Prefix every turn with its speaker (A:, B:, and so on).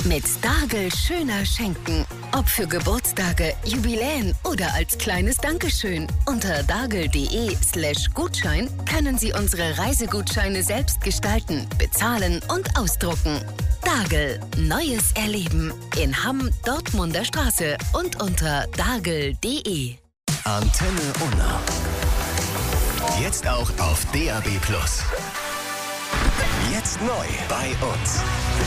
A: Mit Dargel schöner schenken. Ob für Geburtstage, Jubiläen oder als kleines Dankeschön. Unter dargel.de/Gutschein können Sie unsere Reisegutscheine selbst gestalten, bezahlen und ausdrucken. Dargel. Neues Erleben. In Hamm, Dortmunder Straße und unter dargel.de.
B: Antenne Unna. Jetzt auch auf DAB+. Jetzt neu bei uns.